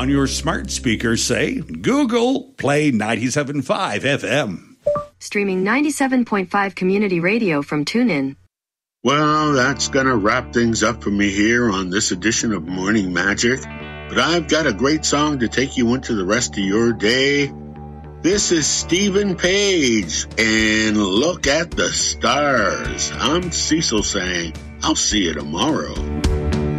on your smart speaker, say, Google, play 97.5 FM. Streaming 97.5 community radio from TuneIn. Well, that's going to wrap things up for me here on this edition of Morning Magic. But I've got a great song to take you into the rest of your day. This is Stephen Page, and Look at the Stars. I'm Cecil saying, I'll see you tomorrow.